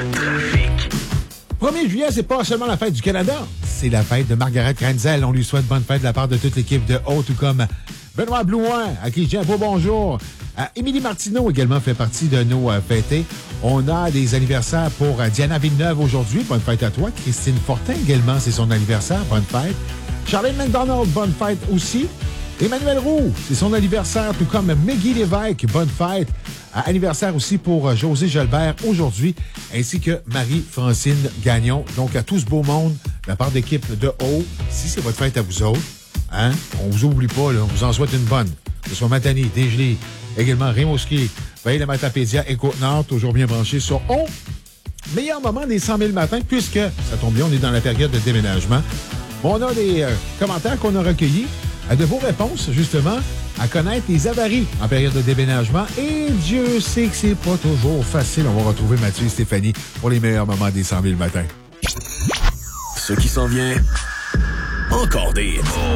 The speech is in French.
trafic. 1er juillet, c'est pas seulement la fête du Canada, c'est la fête de Margaret Krenzel. On lui souhaite bonne fête de la part de toute l'équipe de Haut, tout comme Benoît Blouin, à qui je dis un beau bonjour. Émilie Martineau également fait partie de nos fêtés. On a des anniversaires pour Diana Villeneuve aujourd'hui. Bonne fête à toi. Christine Fortin également, c'est son anniversaire. Bonne fête. Charlene McDonald, bonne fête aussi. Emmanuel Roux, c'est son anniversaire, tout comme Maggie Lévesque, bonne fête. Anniversaire aussi pour José Gelbert aujourd'hui, ainsi que Marie-Francine Gagnon. Donc, à tout ce beau monde, de la part d'équipe de Haut, si c'est votre fête à vous autres, hein, on vous oublie pas, là, on vous en souhaite une bonne. Que ce soit Matani, Desgelées, également Rimouski, Veille de Matapédia et Côte-Nord, toujours bien branchés sur Haut. Meilleur moment des 100 000 matins, puisque, ça tombe bien, on est dans la période de déménagement. Bon, on a des commentaires qu'on a recueillis, de vos réponses, justement, à connaître les avaries en période de déménagement. Et Dieu sait que c'est pas toujours facile. On va retrouver Mathieu et Stéphanie pour les meilleurs moments des 100 000 matins. Ce qui s'en vient, encore des...